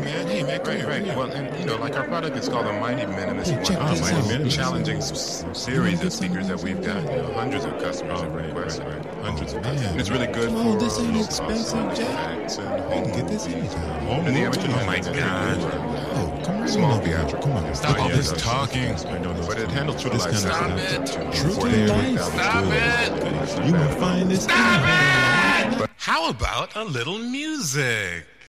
man. Hey, man, come here. Right. Well, and like our product is called the Mighty Minimalist Hey, check One. this Mighty out. Minimalist. Challenging series of speakers that we've got. Hundreds of customers have requested. Hundreds of customers. And it's really good Come on, for this ain't low expensive, cost Jack. effects and You home can get this movies. anytime. And the amateur, oh my God. Oh, come on. Small in, theatrical. Come on. Stop all this talking. But it handles true to life. Stop it. True to life. Stop it. You won't find this. Stop it. But how about a little music?